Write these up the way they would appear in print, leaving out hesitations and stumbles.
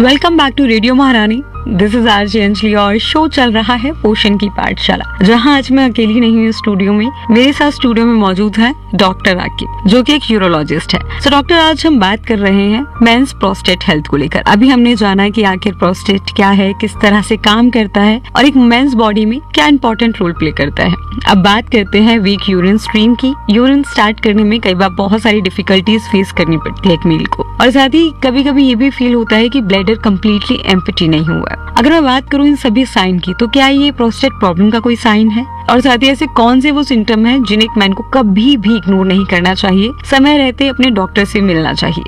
Welcome back to radio महारानी। This is RJ Anjali और show चल रहा है पोषण की पाठशाला, जहां आज मैं अकेली नहीं हूँ स्टूडियो में। मेरे साथ स्टूडियो में मौजूद है डॉक्टर राकिब, जो कि एक यूरोलॉजिस्ट है। सो डॉक्टर, आज हम बात कर रहे हैं मेंस प्रोस्टेट हेल्थ को लेकर। अभी हमने जाना कि आखिर प्रोस्टेट क्या है, किस तरह से काम करता है और एक मेंस बॉडी में क्या इंपॉर्टेंट रोल प्ले करता है। अब बात करते हैं वीक यूरिन स्ट्रीम की। यूरिन स्टार्ट करने में कई बार बहुत सारी डिफिकल्टीज फेस करनी पड़ती है एक मेल को, और साथ ही कभी कभी ये भी फील होता है कि ब्लैडर कम्प्लीटली एम्प्टी नहीं हुआ। अगर मैं बात करूँ इन सभी साइन की, तो क्या ये प्रोस्टेट प्रॉब्लम का कोई साइन है? और साथ ही ऐसे कौन से वो सिम्टम हैं जिन्हें एक मैन को कभी भी इग्नोर नहीं करना चाहिए, समय रहते अपने डॉक्टर से मिलना चाहिए?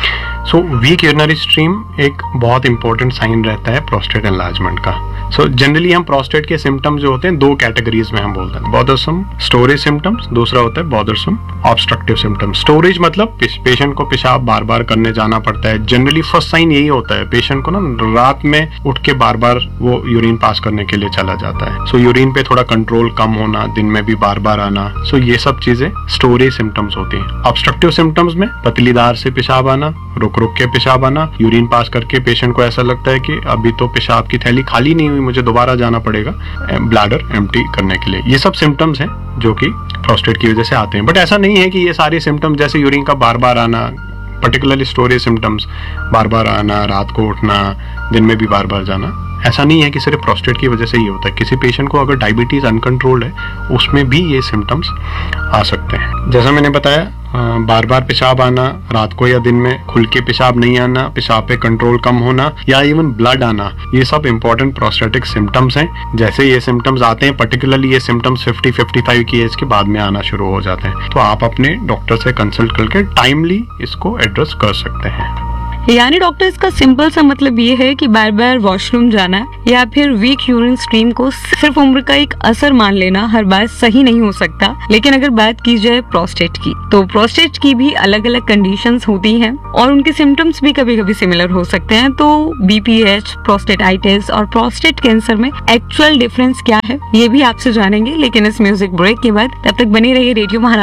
वीक यूरिनरी स्ट्रीम एक बहुत इंपॉर्टेंट साइन रहता है प्रोस्टेट एनलार्जमेंट का। जनरली हम प्रोस्टेट के सिम्टम्स जो होते हैं दो कैटेगरीज में हम बोलते हैं, बॉदरसम स्टोरेज सिम्टम्स, दूसरा होता है बॉदरसम ऑब्स्ट्रक्टिव सिम्टम्स। स्टोरेज मतलब पेशेंट को पेशाब बार बार करने जाना पड़ता है। जनरली फर्स्ट साइन यही होता है, पेशेंट को ना रात में उठ के बार बार वो यूरिन पास करने के लिए चला जाता है। यूरिन पे थोड़ा कंट्रोल कम होना, दिन में भी बार बार आना, ये सब चीजें स्टोरेज सिम्टम्स होती हैं। ऑब्स्ट्रक्टिव सिम्टम्स में पतलीदार से पेशाब आना, रुक के पेशाब आना, यूरिन पास करके पेशेंट को ऐसा लगता है कि अभी तो पेशाब की थैली खाली नहीं हुई, मुझे दोबारा जाना पड़ेगा ब्लैडर एम्प्टी करने के लिए। ये सब सिम्टम्स हैं जो कि प्रोस्टेट की वजह से आते हैं। बट ऐसा नहीं है कि ये सारे सिम्टम्स, जैसे यूरिन का बार बार आना, पर्टिकुलरली स्टोरेज सिम्टम्स, बार बार आना, रात को उठना, दिन में भी बार बार जाना, ऐसा नहीं है कि सिर्फ प्रोस्टेट की वजह से ही होता है। किसी पेशेंट को अगर डायबिटीज अनकंट्रोल्ड है, उसमें भी ये सिम्टम्स आ सकते हैं। जैसा मैंने बताया, बार बार पेशाब आना, रात को या दिन में खुल के पेशाब नहीं आना, पेशाब पे कंट्रोल कम होना या इवन ब्लड आना, ये सब इंपॉर्टेंट प्रोस्टेटिक सिम्टम्स हैं। जैसे ये सिम्टम्स आते हैं, पर्टिकुलरली ये सिम्टम्स 50-55 की एज के बाद में आना शुरू हो जाते हैं, तो आप अपने डॉक्टर से कंसल्ट करके टाइमली इसको एड्रेस कर सकते हैं। यानी डॉक्टर, इसका सिंपल सा मतलब ये है कि बार बार वॉशरूम जाना या फिर वीक यूरिन स्ट्रीम को सिर्फ उम्र का एक असर मान लेना हर बार सही नहीं हो सकता। लेकिन अगर बात की जाए प्रोस्टेट की, तो प्रोस्टेट की भी अलग अलग कंडीशंस होती हैं और उनके सिम्टम्स भी कभी कभी सिमिलर हो सकते हैं। तो BPH, प्रोस्टेटाइटिस और प्रोस्टेट कैंसर में एक्चुअल डिफरेंस क्या है, ये भी आपसे जानेंगे, लेकिन इस म्यूजिक ब्रेक के बाद। तब तक बने रहिए रेडियो महारानी।